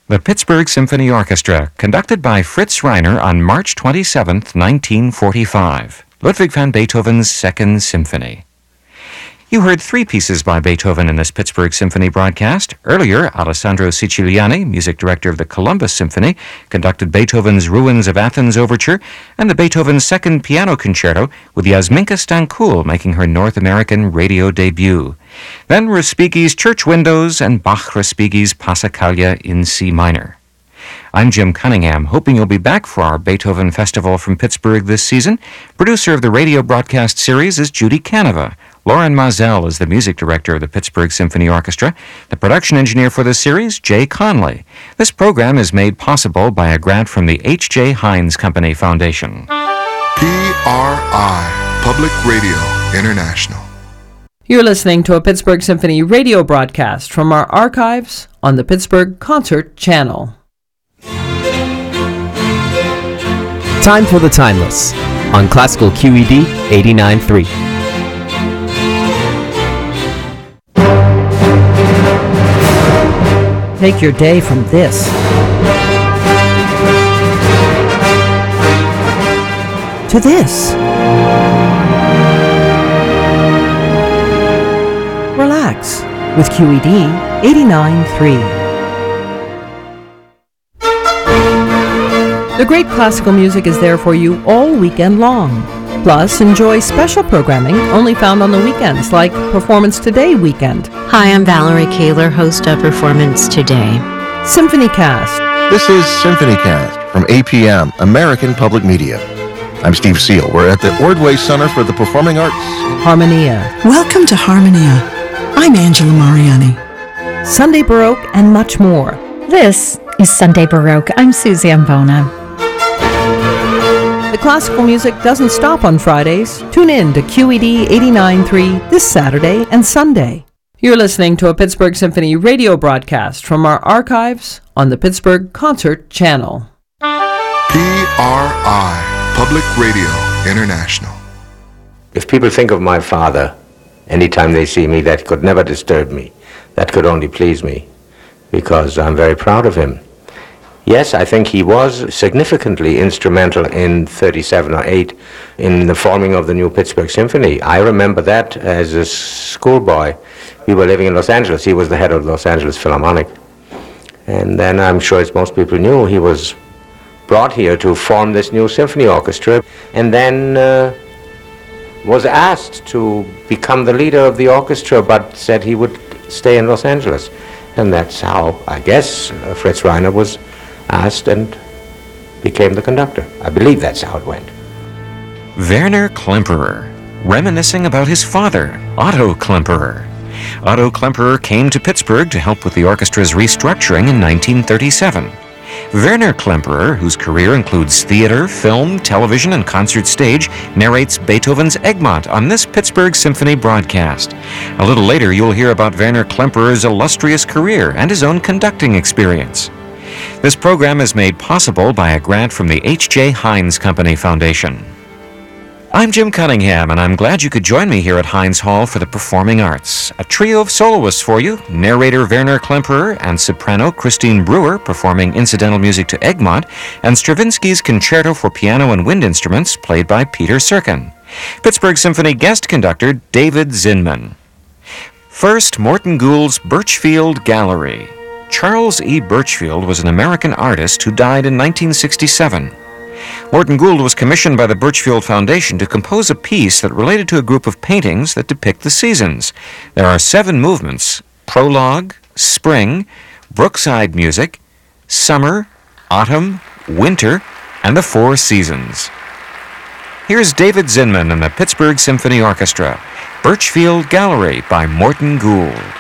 The Pittsburgh Symphony Orchestra, conducted by Fritz Reiner on March 27, 1945. Ludwig van Beethoven's Second Symphony. You heard three pieces by Beethoven in this Pittsburgh Symphony broadcast. Earlier, Alessandro Siciliani, music director of the Columbus Symphony, conducted Beethoven's Ruins of Athens Overture and the Beethoven Second Piano Concerto, with Yasminka Stankoul making her North American radio debut. Then Respighi's Church Windows and Bach-Respighi's Passacaglia in C minor. I'm Jim Cunningham, hoping you'll be back for our Beethoven Festival from Pittsburgh this season. Producer of the radio broadcast series is Judy Canova. Lauren Mazel is the music director of the Pittsburgh Symphony Orchestra. The production engineer for this series, Jay Conley. This program is made possible by a grant from the H.J. Heinz Company Foundation. PRI, Public Radio International. You're listening to a Pittsburgh Symphony radio broadcast from our archives on the Pittsburgh Concert Channel. Time for the Timeless on Classical QED 89.3. Take your day from this. To this. Relax with QED 89.3. The great classical music is there for you all weekend long. Plus, enjoy special programming only found on the weekends, like Performance Today Weekend. Hi, I'm Valerie Kaler, host of Performance Today. Symphony Cast. This is Symphony Cast from APM, American Public Media. I'm Steve Seal. We're at the Ordway Center for the Performing Arts. Harmonia. Welcome to Harmonia. I'm Angela Mariani. Sunday Baroque and much more. This is Sunday Baroque. I'm Susie Ambona. The classical music doesn't stop on Fridays. Tune in to QED 89.3 this Saturday and Sunday. You're listening to a Pittsburgh Symphony radio broadcast from our archives on the Pittsburgh Concert Channel. PRI, Public Radio International. If people think of my father, anytime they see me, that could never disturb me. That could only please me, because I'm very proud of him. Yes, I think he was significantly instrumental in 37 or 8 in the forming of the new Pittsburgh Symphony. I remember that as a schoolboy. We were living in Los Angeles. He was the head of the Los Angeles Philharmonic. And then I'm sure, as most people knew, he was brought here to form this new symphony orchestra, and then was asked to become the leader of the orchestra, but said he would stay in Los Angeles. And that's how, I guess, Fritz Reiner was asked and became the conductor. I believe that's how it went. Werner Klemperer, reminiscing about his father, Otto Klemperer. Otto Klemperer came to Pittsburgh to help with the orchestra's restructuring in 1937. Werner Klemperer, whose career includes theater, film, television, and concert stage, narrates Beethoven's Egmont on this Pittsburgh Symphony broadcast. A little later, you'll hear about Werner Klemperer's illustrious career and his own conducting experience. This program is made possible by a grant from the H.J. Heinz Company Foundation. I'm Jim Cunningham, and I'm glad you could join me here at Heinz Hall for the Performing Arts. A trio of soloists for you, narrator Werner Klemperer and soprano Christine Brewer performing incidental music to Egmont, and Stravinsky's Concerto for Piano and Wind Instruments played by Peter Serkin. Pittsburgh Symphony guest conductor David Zinman. First, Morton Gould's Birchfield Gallery. Charles E. Birchfield was an American artist who died in 1967. Morton Gould was commissioned by the Birchfield Foundation to compose a piece that related to a group of paintings that depict the seasons. There are 7 movements: prologue, spring, brookside music, summer, autumn, winter, and the 4 seasons. Here's David Zinman and the Pittsburgh Symphony Orchestra, Birchfield Gallery by Morton Gould.